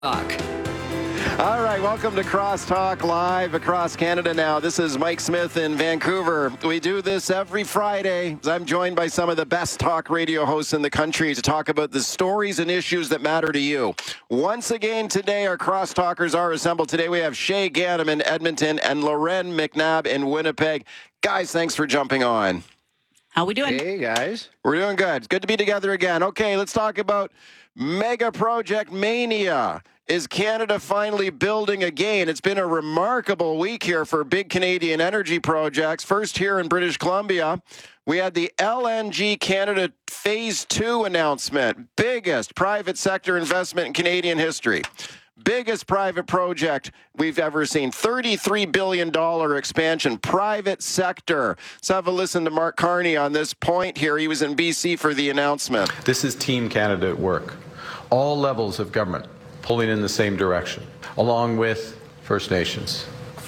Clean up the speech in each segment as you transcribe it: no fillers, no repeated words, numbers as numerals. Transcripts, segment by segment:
Talk. All right, welcome to Crosstalk live across Canada now. This is Mike Smith in Vancouver. We do this every Friday. I'm joined by some of the best talk radio hosts in the country to talk about the stories and issues that matter to you. Once again today, our Crosstalkers are assembled. Today we have Shay Ganem in Edmonton and Loren McNabb in Winnipeg. Guys, thanks for jumping on. How we doing? Hey, guys. We're doing good. Good to be together again. Okay, let's talk about Mega Project Mania. Is Canada finally building again? It's been a remarkable week here for big Canadian energy projects. First here in British Columbia, we had the LNG Canada Phase 2 announcement. Biggest private sector investment in Canadian history. Biggest private project we've ever seen. $33 billion expansion, private sector. Let's have a listen to Mark Carney on this point here. He was in BC for the announcement. This is Team Canada at work. All levels of government pulling in the same direction, along with First Nations.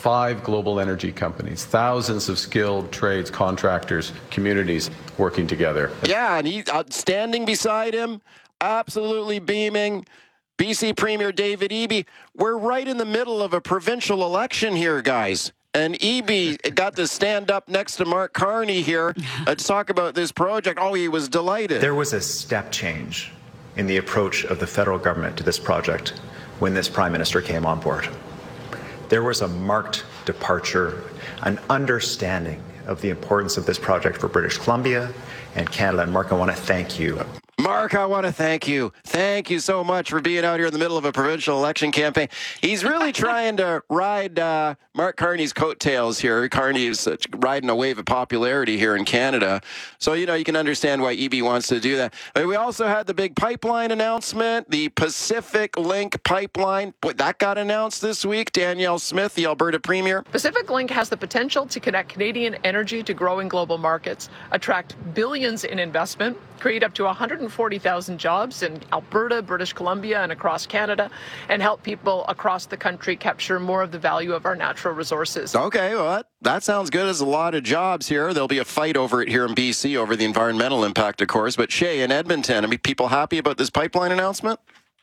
5 global energy companies, thousands of skilled trades, contractors, communities working together. Yeah, and he's standing beside him, absolutely beaming. BC Premier David Eby. We're right in the middle of a provincial election here, guys. And Eby got to stand up next to Mark Carney here to talk about this project. Oh, he was delighted. There was a step change in the approach of the federal government to this project when this Prime Minister came on board. There was a marked departure, an understanding of the importance of this project for British Columbia and Canada. And Mark, I want to thank you. Mark, I want to thank you. Thank you so much for being out here in the middle of a provincial election campaign. He's really trying to ride Mark Carney's coattails here. Carney's riding a wave of popularity here in Canada. So, you can understand why Eby wants to do that. We also had the big pipeline announcement, the Pacific Link pipeline. Boy, that got announced this week. Danielle Smith, the Alberta Premier. Pacific Link has the potential to connect Canadian energy to growing global markets, attract billions in investment, create up to 140,000 jobs in Alberta, British Columbia, and across Canada, and help people across the country capture more of the value of our natural resources. Okay, well, that sounds good. There's a lot of jobs here. There'll be a fight over it here in BC over the environmental impact, of course. But Shay, in Edmonton, people happy about this pipeline announcement?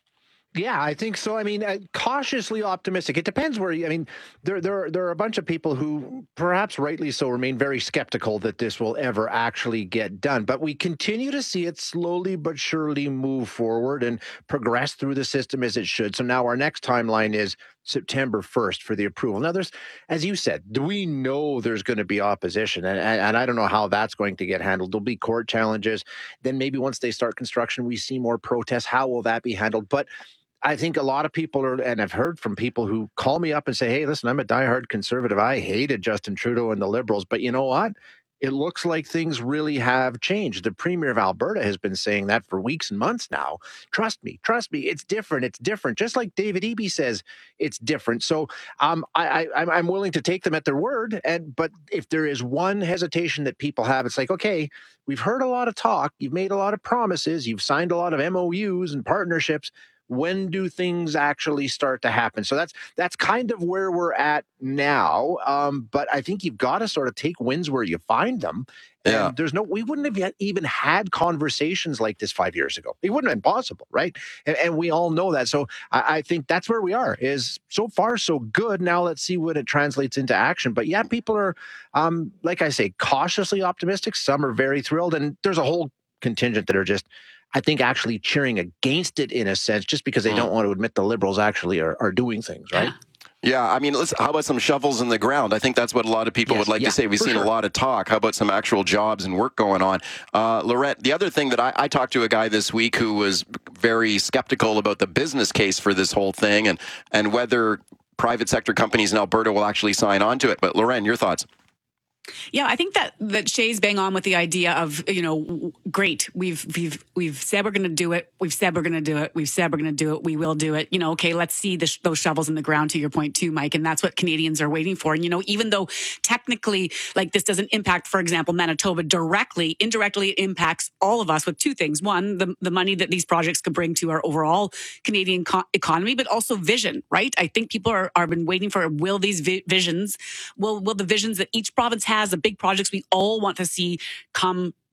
Yeah, I think so. Cautiously optimistic. It depends where there are a bunch of people who, perhaps rightly so, remain very skeptical that this will ever actually get done. But we continue to see it slowly but surely move forward and progress through the system as it should. So now our next timeline is September 1st for the approval. Now, as you said, we know there's going to be opposition, and I don't know how that's going to get handled. There'll be court challenges. Then maybe once they start construction, we see more protests. How will that be handled? But I think a lot of people and I've heard from people who call me up and say, hey, listen, I'm a diehard conservative. I hated Justin Trudeau and the Liberals. But you know what? It looks like things really have changed. The Premier of Alberta has been saying that for weeks and months now. Trust me, it's different. It's different. Just like David Eby says, it's different. So I'm willing to take them at their word. But if there is one hesitation that people have, it's like, okay, we've heard a lot of talk. You've made a lot of promises. You've signed a lot of MOUs and partnerships. When do things actually start to happen? So that's kind of where we're at now. But I think you've got to sort of take wins where you find them. Yeah. And we wouldn't have yet even had conversations like this 5 years ago. It wouldn't have been possible, right? And we all know that. So I think that's where we are, is so far so good. Now let's see what it translates into action. But yeah, people are, like I say, cautiously optimistic. Some are very thrilled. And there's a whole contingent that are just, I think, actually cheering against it in a sense, just because they don't want to admit the Liberals actually are doing things, right? Yeah, how about some shovels in the ground? I think that's what a lot of people would like to say. We've seen a lot of talk. How about some actual jobs and work going on? Lorette, the other thing that I talked to a guy this week who was very skeptical about the business case for this whole thing and whether private sector companies in Alberta will actually sign on to it. But Loren, your thoughts? Yeah, I think that Shay's bang on with the idea of, great. We've said we're going to do it. We've said we're going to do it. We've said we're going to do it. We will do it. Okay, let's see those shovels in the ground, to your point too, Mike. And that's what Canadians are waiting for. And, even though technically, this doesn't impact, for example, Manitoba directly, indirectly it impacts all of us with two things. One, the money that these projects could bring to our overall Canadian economy, but also vision, right? I think people are been waiting for, will these visions, will the visions that each province has, the big projects we all want to see come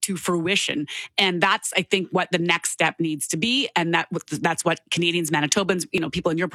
to fruition. And that's, I think, what the next step needs to be. And that's what Canadians, Manitobans, people in your